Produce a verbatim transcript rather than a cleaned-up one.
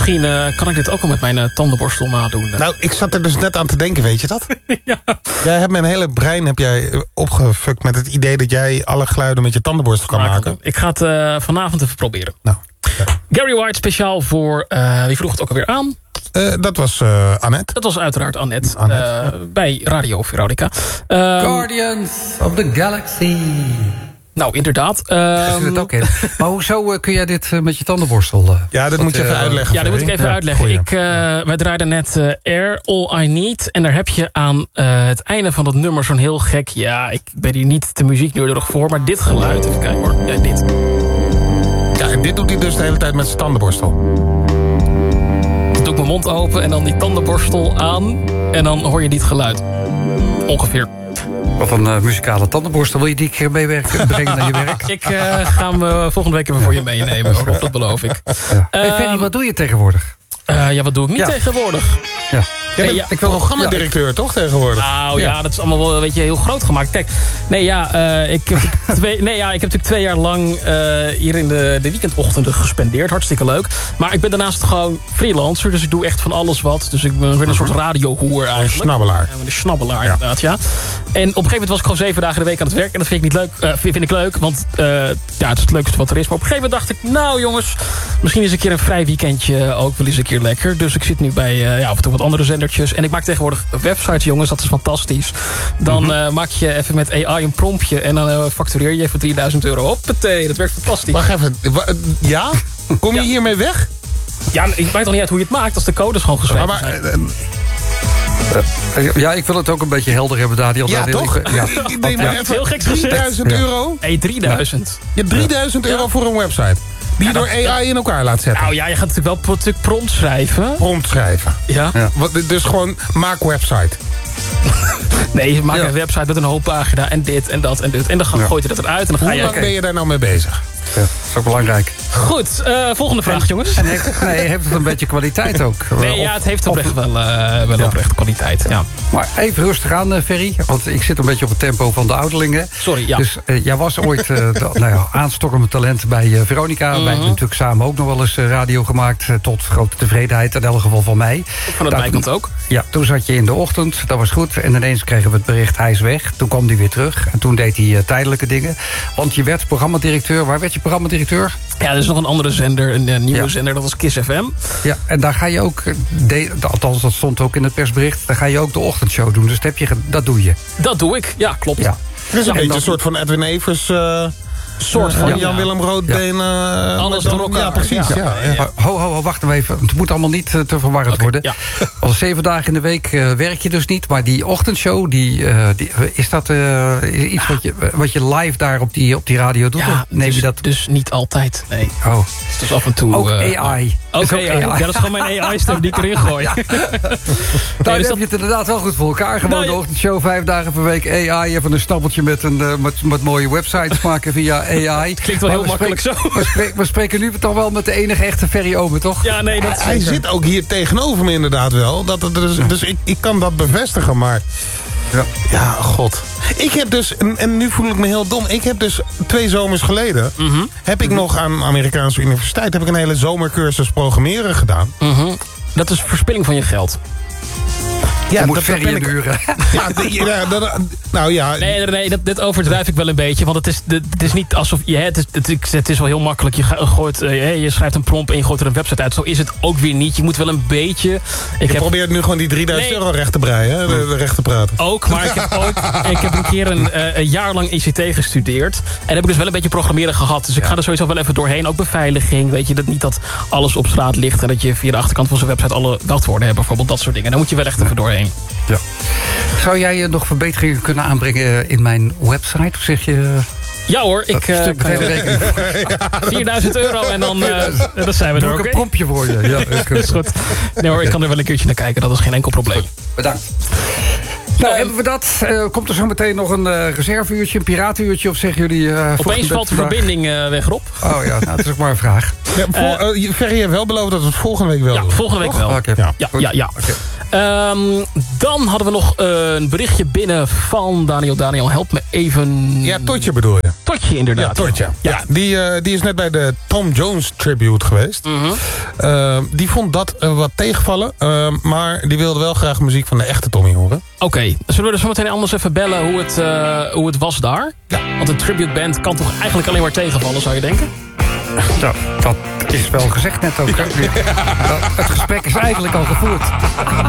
misschien uh, kan ik dit ook al met mijn uh, tandenborstel nadoen. Nou, ik zat er dus net aan te denken, weet je dat? Ja. Jij hebt mijn hele brein heb jij opgefukt met het idee dat jij alle geluiden met je tandenborstel kan Maar maken. Ik ga het uh, vanavond even proberen. Nou, ja. Gary White speciaal voor, uh, wie vroeg het ook alweer aan? Uh, dat was uh, Annette. Dat was uiteraard Annette, Annette. Uh, bij Radio Veronica. Um, Guardians of the Galaxy. Nou, inderdaad. Um, Er zit het ook in. Maar hoezo uh, kun jij dit uh, met je tandenborstel? Uh, ja, dat wat, moet je even uh, uitleggen. Ja, dat moet ik even ja, uitleggen. goeie. Ik, uh, wij draaiden net uh, Air, All I Need. En daar heb je aan uh, het einde van dat nummer zo'n heel gek... Ja, ik ben hier niet de muziekneurderig voor, maar dit geluid. Even kijken hoor. Ja, dit. Ja, en dit doet hij dus de hele tijd met zijn tandenborstel. Dan doe ik mijn mond open en dan die tandenborstel aan. En dan hoor je dit geluid. Ongeveer. Wat een uh, muzikale tandenborstel. Wil je die keer meewerken, brengen naar je werk? Ik uh, ga hem uh, volgende week even voor je meenemen. Rob, dat beloof ik. Ja. Hey, Uh, Ferry, wat doe je tegenwoordig? Uh, ja, wat doe ik niet Ja. tegenwoordig? Ja. Jij bent ja, ik wil programmadirecteur, ja. toch, tegenwoordig? Nou ja. Ja. dat is allemaal wel een beetje heel groot gemaakt. Kijk, nee ja, uh, ik, heb twee, nee, ja, ik heb natuurlijk twee jaar lang uh, hier in de, de weekendochtenden gespendeerd. Hartstikke leuk. Maar ik ben daarnaast gewoon freelancer, dus ik doe echt van alles wat. Dus ik ben een soort radiohoer eigenlijk. Een snabbelaar. Ja, een snabbelaar, Ja. inderdaad, ja. En op een gegeven moment was ik gewoon zeven dagen in de week aan het werk. En dat vind ik niet leuk. Uh, vind, vind ik leuk, want uh, ja, het is het leukste wat er is. Maar op een gegeven moment dacht ik, nou jongens, misschien is een keer een vrij weekendje ook wel eens een keer lekker. Dus ik zit nu bij uh, ja, af en toe wat andere zendertjes. En ik maak tegenwoordig websites, jongens, dat is fantastisch. Dan uh, maak je even met A I een promptje en dan uh, factureer je even drieduizend euro. Hoppatee, dat werkt fantastisch. Wacht even, wa- ja? Kom je Ja. hiermee weg? Ja, ik weet toch niet uit hoe je het maakt als de codes gewoon geschreven Ja, maar, zijn. uh, Uh, ja, ik wil het ook een beetje helder hebben, Daniel. ja, Daniel, toch? ik- Ja. Ik denk Ja, maar even, heel geks gezegd. drieduizend Ja. euro? Nee, drieduizend. Je drieduizend euro voor een website. Die je door A I in elkaar laat zetten. Nou ja, je gaat natuurlijk wel natuurlijk prompt schrijven. Prompt schrijven. Ja. Ja. Wat, dus gewoon maak website. Nee, je maakt Ja. een website met een hoofdpagina en dit en dat en dit. En dan Ja. gooit je dat eruit en dan ga Hoe je... lang ben je daar nou mee bezig? Ja, dat is ook belangrijk. Goed, uh, volgende vraag, jongens. En heeft, nee, heeft het een beetje kwaliteit ook? Nee, Of- ja, het heeft of- oprecht wel, uh, wel Ja. oprecht kwaliteit. Ja. Maar even rustig aan, uh, Ferry. Want ik zit een beetje op het tempo van de ouderlingen. Sorry, ja. Dus uh, jij was ooit uh, de, nou ja, aanstormend talent bij uh, Veronica. Mhm. Wij hebben natuurlijk samen ook nog wel eens uh, radio gemaakt. Uh, tot grote tevredenheid, in elk geval van mij. Van de Daar bijkant toen- ook. Ja, toen zat je in de ochtend, dat was goed. En ineens kregen we het bericht, hij is weg. Toen kwam hij weer terug. En toen deed hij uh, tijdelijke dingen. Want je werd programmadirecteur. Waar werd je programmadirecteur? Ja, er is nog een andere zender, een, een nieuwe Ja. zender, dat was Kiss F M. Ja, en daar ga je ook, uh, de, althans dat stond ook in het persbericht... daar ga je ook de ochtendshow doen. Dus dat, heb je, ge- dat doe je. Dat doe ik, ja, klopt. Ja. Het is een Ja, en beetje dan- een soort van Edwin Evers... Uh, Soort van, uh, ja. Jan-Willem Roodbeen. Uh, Alles met- door elkaar. Ja, precies. Ja. Ja. Ja. Maar ho, ho, ho, wacht nou even. Het moet allemaal niet uh, te verwarrend Oké, worden. ja. Al zeven dagen in de week uh, werk je dus niet. Maar die ochtendshow, die, uh, die, is dat uh, iets wat je, wat je live daar op die, op die radio doet? Ja, Of neem dus, je dat? dus niet altijd, nee. Oh, Dus af en toe... ook uh, A I. Ook Is A I. Ja, dat is gewoon mijn A I-stem die ik erin gooi. Nou, Nee, dan dus heb je het inderdaad wel goed voor elkaar. Gewoon Nou, de je- ochtendshow, vijf dagen per week A I. Even een snappeltje met, een, uh, met, met mooie websites maken via A I. Klinkt wel Maar heel we makkelijk spreken- zo. We spreken, we spreken nu toch wel met de enige echte Ferry Omen, toch? Ja, nee, dat is Hij zeker. zit ook hier tegenover me inderdaad wel. Dat, het dus dus ik, ik kan dat bevestigen, maar... Ja. Ja, god. Ik heb dus, en, en nu voel ik me heel dom... ik heb dus twee zomers geleden... Mhm. heb ik nog aan de Amerikaanse universiteit... heb ik een hele zomercursus programmeren gedaan. Mhm. Dat is verspilling van je geld. Ja, Je moet dat- Ferry dat ben ik- inhuren. Ja, d- ja, dat- nou ja... Nee, nee, nee dat, dit overdrijf ik wel een beetje. Want het is, het is niet alsof... Je, het, is, het, het is wel heel makkelijk. Je, ga- gooit, eh, je schrijft een prompt en je gooit er een website uit. Zo is het ook weer niet. Je moet wel een beetje... Ik Ik heb probeer nu gewoon die drieduizend Nee. euro recht te breien, hè, de, de recht te praten. ook, maar ik heb ook ik heb een keer een, eh, een jaar lang I C T gestudeerd. En heb ik dus wel een beetje programmeren gehad. Dus ik ga er sowieso wel even doorheen. Ook beveiliging. Weet je, dat niet dat alles op straat ligt. En dat je via de achterkant van zo'n website alle wachtwoorden hebt. Bijvoorbeeld dat soort dingen. Daar moet je wel echt even doorheen. Ja. Zou jij uh, nog verbeteringen kunnen aanbrengen in mijn website? Of zeg je... Ja hoor, ik een uh, stuk meteen rekening voor? vierduizend euro en dan, uh, dan zijn we er Doe ook. ik een Okay? prompje voor je. Ja, dat Dat is goed. Nee hoor, ik kan er wel een keertje naar kijken. Dat is geen enkel probleem. Bedankt. Nou, hebben we dat. Uh, komt er zo meteen nog een uh, reserveuurtje, een piraatuurtje? Of zeggen jullie... Uh, Opeens valt de verbinding uh, weg, Rob. Oh ja, nou, dat is ook maar een vraag. Ja, vol, uh, Ferry heeft wel beloofd dat we het volgende week wel Ja, doen. volgende week wel. Oh, okay. Ja. Ja, ja, ja. Okay. Um, dan hadden we nog een berichtje binnen van Daniel. Daniel, help me even. Ja, Totje bedoel je. Totje, inderdaad. Ja, Totje. Ja. Ja, die, uh, die is net bij de Tom Jones Tribute geweest. Mm-hmm. uh, die vond dat uh, wat tegenvallen. Uh, maar die wilde wel graag muziek van de echte Tommy horen. Oké, okay. Zullen we er zo meteen anders even bellen hoe het, uh, hoe het was daar? Ja. Want een tribute band kan toch eigenlijk alleen maar tegenvallen, zou je denken? Ja, dat is wel gezegd net ook. Ja. Het gesprek is eigenlijk al gevoerd.